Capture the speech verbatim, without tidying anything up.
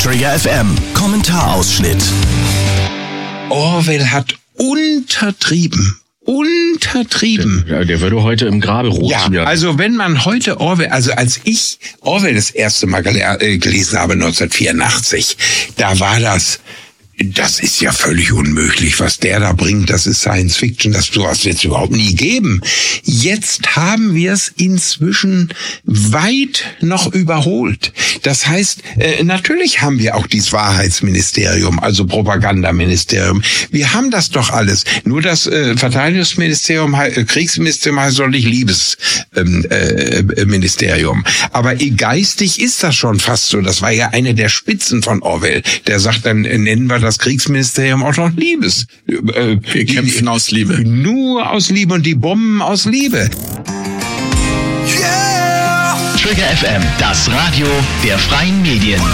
Trigger F M Kommentarausschnitt. Orwell hat untertrieben. Untertrieben. Der, der würde heute im Grabe rotieren. Ja, also wenn man heute Orwell, also als ich Orwell das erste Mal gelesen habe, neunzehnhundertvierundachtzig, da war das, das ist ja völlig unmöglich, was der da bringt, das ist Science Fiction, das sowas wird es überhaupt nie geben. Jetzt haben wir es inzwischen weit noch überholt. Das heißt, äh, natürlich haben wir auch dieses Wahrheitsministerium, also Propagandaministerium. Wir haben das doch alles. Nur das äh, Verteidigungsministerium, äh, Kriegsministerium heißt doch nicht Liebesministerium. Ähm, äh, Aber äh, geistig ist das schon fast so. Das war ja eine der Spitzen von Orwell. Der sagt, dann äh, nennen wir das Kriegsministerium auch noch Liebes. Äh, wir kämpfen die, aus Liebe. Nur aus Liebe und die Bomben aus Liebe. Yeah! Trigger F M, das Radio der freien Medien.